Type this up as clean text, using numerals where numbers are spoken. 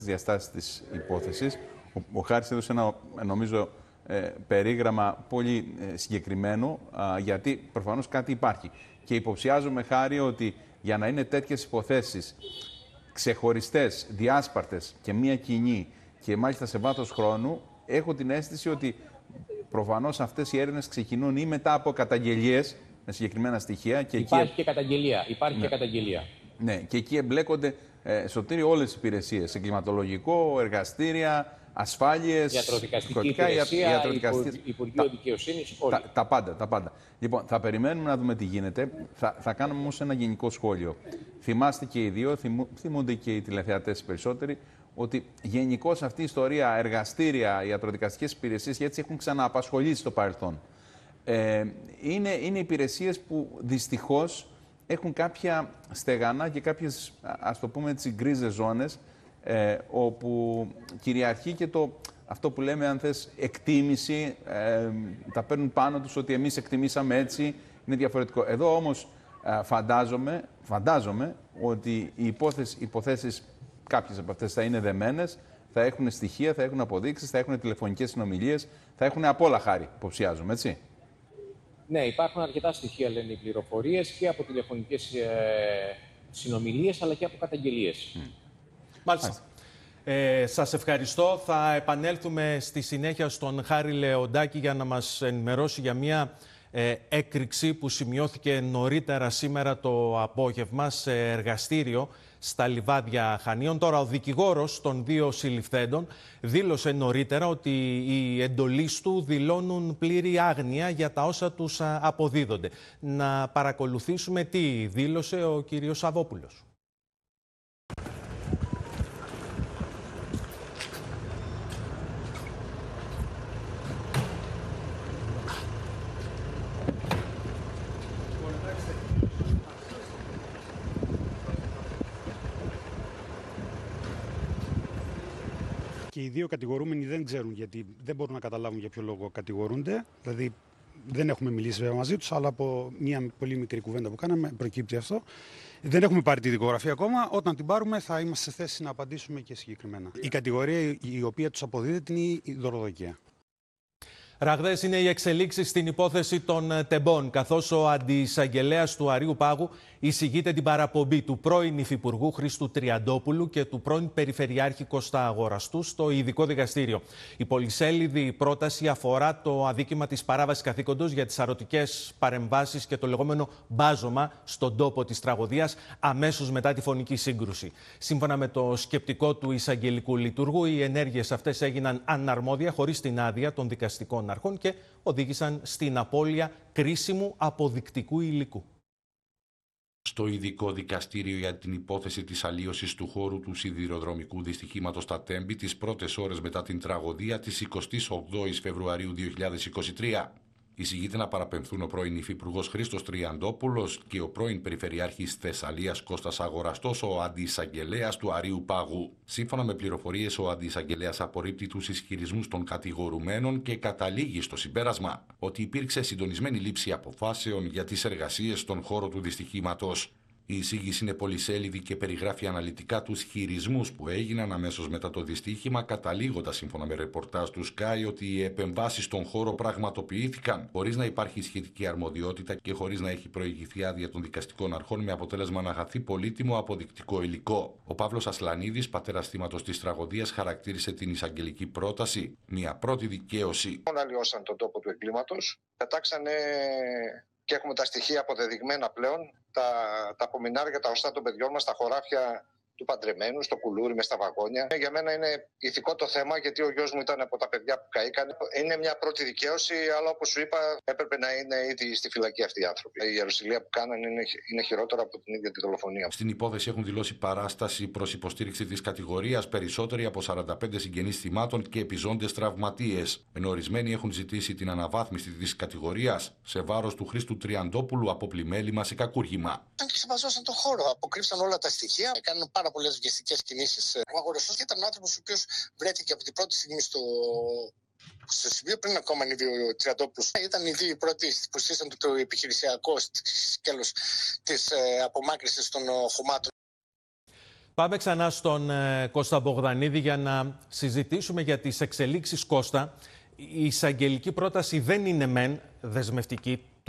διαστάσεις της υπόθεσης. Ο Χάρης έδωσε ένα, νομίζω, περίγραμμα πολύ συγκεκριμένο, γιατί προφανώς κάτι υπάρχει. Και υποψιάζομαι, Χάρη, ότι για να είναι τέτοιες υποθέσεις ξεχωριστές, διάσπαρτες και μία κοινή και μάλιστα σε βάθος χρόνου, έχω την αίσθηση ότι προφανώς αυτές οι έρευνες ξεκινούν ή μετά από καταγγελίες με συγκεκριμένα στοιχεία. Και υπάρχει και καταγγελία. Και καταγγελία. Ναι, και εκεί εμπλέκονται, Σωτήρη, όλες οι υπηρεσίες. Εγκληματολογικό, εργαστήρια, ασφάλειες, ιατροδικαστική υπηρεσία, Υπουργείο Δικαιοσύνης, όλοι. Τα πάντα. Λοιπόν, θα περιμένουμε να δούμε τι γίνεται. Θα κάνουμε όμως ένα γενικό σχόλιο. Θυμάστε και οι δύο, θυμούνται και οι τηλεθεατές περισσότεροι, ότι γενικώς αυτή η ιστορία, εργαστήρια, ιατροδικαστικές υπηρεσίες, και έτσι έχουν ξανααπασχολήσει στο παρελθόν. Είναι υπηρεσίες που δυστυχώς έχουν κάποια στεγανά και κάποιες, ας το πούμε έτσι, γκρίζες ζώνες, όπου κυριαρχεί και αυτό που λέμε, αν θες, εκτίμηση, τα παίρνουν πάνω τους ότι εμείς εκτιμήσαμε έτσι, είναι διαφορετικό. Εδώ όμως φαντάζομαι ότι οι υποθέσεις, κάποιες από αυτές θα είναι δεμένες, θα έχουν στοιχεία, θα έχουν αποδείξεις, θα έχουν τηλεφωνικές συνομιλίες, θα έχουν απ' όλα, Χάρη, υποψιάζομαι, έτσι. Ναι, υπάρχουν αρκετά στοιχεία, λένε οι πληροφορίες, και από τηλεφωνικές συνομιλίες, αλλά και από καταγγελίες. Μάλιστα. Σας ευχαριστώ. Θα επανέλθουμε στη συνέχεια στον Χάρη Λεοντάκη για να μας ενημερώσει για μια έκρηξη που σημειώθηκε νωρίτερα σήμερα το απόγευμα σε εργαστήριο στα Λιβάδια Χανίων. Τώρα, ο δικηγόρος των δύο συλληφθέντων δήλωσε νωρίτερα ότι οι εντολείς του δηλώνουν πλήρη άγνοια για τα όσα τους αποδίδονται. Να παρακολουθήσουμε τι δήλωσε ο κύριος Σαββόπουλος. Και οι δύο κατηγορούμενοι δεν ξέρουν, γιατί δεν μπορούν να καταλάβουν για ποιο λόγο κατηγορούνται. Δηλαδή, δεν έχουμε μιλήσει βέβαια μαζί τους, αλλά από μια πολύ μικρή κουβέντα που κάναμε προκύπτει αυτό. Δεν έχουμε πάρει τη δικογραφία ακόμα. Όταν την πάρουμε, θα είμαστε σε θέση να απαντήσουμε και συγκεκριμένα. Η κατηγορία η οποία τους αποδίδεται είναι η δωροδοκία. Ραγδαίες είναι οι εξελίξεις στην υπόθεση των τεμπών, καθώς ο αντιεισαγγελέας του Αρείου Πάγου εισηγείται την παραπομπή του πρώην Υφυπουργού Χρήστου Τριαντόπουλου και του πρώην Περιφερειάρχη Κώστα Αγοραστού στο ειδικό δικαστήριο. Η πολυσέλιδη πρόταση αφορά το αδίκημα της παράβασης καθήκοντος για τις σαρωτικές παρεμβάσεις και το λεγόμενο μπάζωμα στον τόπο της τραγωδίας αμέσως μετά τη φωνική σύγκρουση. Σύμφωνα με το σκεπτικό του εισαγγελικού λειτουργού, οι ενέργειες αυτές έγιναν αναρμόδια χωρίς την άδεια των δικαστικών αρχών και οδήγησαν στην απώλεια κρίσιμου αποδεικτικού υλικού. Στο ειδικό δικαστήριο για την υπόθεση της αλλίωσης του χώρου του σιδηροδρομικού δυστυχήματος στα Τέμπη τις πρώτες ώρες μετά την τραγωδία της 28ης Φεβρουαρίου 2023. Εισηγείται να παραπεμφθούν ο πρώην Υφυπουργός Χρήστος Τριαντόπουλος και ο πρώην Περιφερειάρχης Θεσσαλίας Κώστας Αγοραστός, ο αντιεισαγγελέας του Αρείου Πάγου. Σύμφωνα με πληροφορίες, ο αντιεισαγγελέας απορρίπτει τους ισχυρισμούς των κατηγορουμένων και καταλήγει στο συμπέρασμα ότι υπήρξε συντονισμένη λήψη αποφάσεων για τις εργασίες στον χώρο του δυστυχήματος. Η εισήγηση είναι πολυσέλιδη και περιγράφει αναλυτικά τους χειρισμούς που έγιναν αμέσως μετά το δυστύχημα, καταλήγοντας, σύμφωνα με ρεπορτάζ του Sky, ότι οι επεμβάσεις στον χώρο πραγματοποιήθηκαν χωρίς να υπάρχει σχετική αρμοδιότητα και χωρίς να έχει προηγηθεί άδεια των δικαστικών αρχών, με αποτέλεσμα να χαθεί πολύτιμο αποδεικτικό υλικό. Ο Παύλος Ασλανίδης, πατέρας θύματος της τραγωδίας, χαρακτήρισε την εισαγγελική πρόταση μια πρώτη δικαίωση. Αλλοιώσαν τον τόπο του εγκλήματος, πετάξανε. Και έχουμε τα στοιχεία αποδεδειγμένα πλέον, τα απομεινάρια, τα οστά των παιδιών μας, τα χωράφια του παντρεμένου, στο κουλούρι, μες στα βαγόνια. Για μένα είναι ηθικό το θέμα, γιατί ο γιος μου ήταν από τα παιδιά που καήκαν. Είναι μια πρώτη δικαίωση, αλλά όπως σου είπα, έπρεπε να είναι ήδη στη φυλακή αυτοί οι άνθρωποι. Η ιεροσυλία που κάνανε είναι χειρότερα από την ίδια τη δολοφονία. Στην υπόθεση έχουν δηλώσει παράσταση προς υποστήριξη της κατηγορίας περισσότεροι από 45 συγγενείς θυμάτων και επιζώντες τραυματίες, ενώ ορισμένοι έχουν ζητήσει την αναβάθμιση της κατηγορίας σε βάρος του Χρήστου Τριαντόπουλου από πλημέλημα σε κακούργημα. Ξεπαζώσαν τον χώρο, αποκρύψαν όλα τα στοιχεία, έκαναν πάρα πολλές βιαστικές κινήσεις. Ο Αγοραστός ήταν ο άνθρωπος ο οποίος βρέθηκε από την πρώτη στιγμή στο σημείο, πριν ακόμα ανέβει ο Τριαντόπουλος. Ήταν οι δύο πρώτοι που στήσαν το επιχειρησιακό σκέλος της απομάκρυνσης των χωμάτων. Πάμε ξανά στον Κώστα Μπογδανίδη για να συζητήσουμε για τις εξελίξεις. Κώστα, η εισαγγελική πρόταση δεν είναι μεν δεσμευτική.